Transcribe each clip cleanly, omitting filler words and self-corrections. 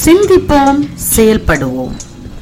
சிந்திப்போம், செயல்படுவோம்.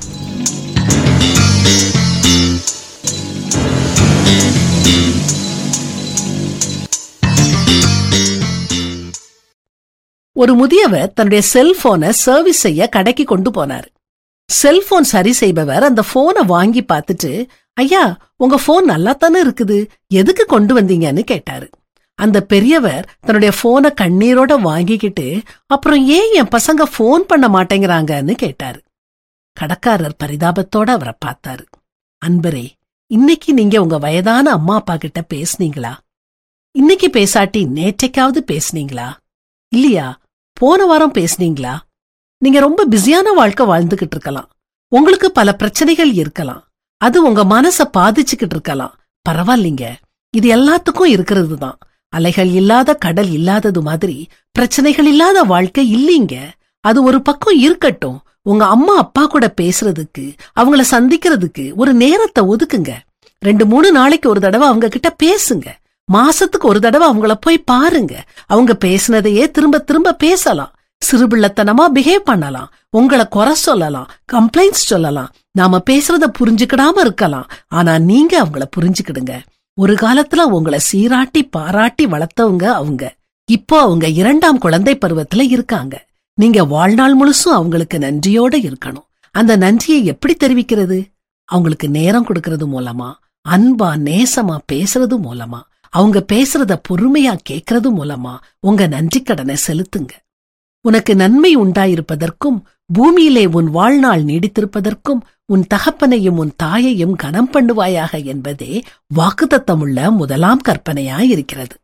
ஒரு முதியவர் தன்னுடைய செல்போனை சர்வீஸ் செய்ய கடைக்கு கொண்டு போனார். செல்போன் சரி செய்பவர் அந்த போனை வாங்கி பார்த்துட்டு, ஐயா, உங்க போன் நல்லா தானே இருக்குது, எதுக்கு கொண்டு வந்தீங்கன்னு கேட்டாரு. அந்த பெரியவர் தன்னுடைய போனை கண்ணீரோட வாங்கிக்கிட்டு, அப்புறம் ஏன் என் பசங்க போன் பண்ண மாட்டேங்கிறாங்கன்னு கேட்டாரு. கடைக்காரர் பரிதாபத்தோட அவரை பார்த்தாரு. அன்பரே, இன்னைக்கு நீங்க உங்க வயதான அம்மா அப்பா கிட்ட பேசுனீங்களா? இன்னைக்கு பேசாட்டி நேற்றைக்காவது பேசுனீங்களா? இல்லையா, போன வாரம் பேசுனீங்களா? நீங்க ரொம்ப பிஸியான வாழ்க்கை வாழ்ந்துகிட்டு இருக்கலாம். உங்களுக்கு பல பிரச்சனைகள் இருக்கலாம். அது உங்க மனச பாதிச்சுக்கிட்டு இருக்கலாம். பரவாயில்லைங்க, இது எல்லாத்துக்கும் இருக்கிறது தான். அலைகள் இல்லாத கடல் இல்லாதது மாதிரி பிரச்சனைகள் இல்லாத வாழ்க்கை இல்லீங்க. அது ஒரு பக்கம் இருக்கட்டும். உங்க அம்மா அப்பா கூட பேசுறதுக்கு, அவங்கள சந்திக்கிறதுக்கு ஒரு நேரத்தை ஒதுக்குங்க. 2-3 நாளைக்கு ஒரு தடவை அவங்க கிட்ட பேசுங்க. மாசத்துக்கு ஒரு தடவை அவங்கள போய் பாருங்க. அவங்க பேசினதையே திரும்ப திரும்ப பேசலாம். சிறுபிள்ளத்தனமா பிஹேவ் பண்ணலாம். உங்களை குறை சொல்லலாம், கம்ப்ளைண்ட்ஸ் சொல்லலாம். நாம பேசுறத புரிஞ்சுக்கிடாம இருக்கலாம். ஆனா நீங்க அவங்கள புரிஞ்சுக்கிடுங்க. ஒரு காலத்துல உங்களை சீராட்டி பாராட்டி வளர்த்தவங்க அவங்க. இப்போ அவங்க 2ஆம் குழந்தை பருவத்துல இருக்காங்க. நீங்க வாழ்நாள் முழுசும் அவங்களுக்கு நன்றியோட இருக்கணும். அந்த நன்றியை எப்படி தெரிவிக்கிறது? அவங்களுக்கு நேரம் கொடுக்கறது மூலமா, அன்பா நேசமா பேசுறது மூலமா, அவங்க பேசுறத பொறுமையா கேட்கறது மூலமா உங்க நன்றி கடனை செலுத்துங்க. உனக்கு நன்மை உண்டாயிருப்பதற்கும் பூமியிலே உன் வாழ்நாள் நீடித்திருப்பதற்கும் உன் தகப்பனையும் உன் தாயையும் கனம் பண்ணுவாயாக என்பதே வாக்குத்தத்தமுள்ள முதலாம் கற்பனையாயிருக்கிறது.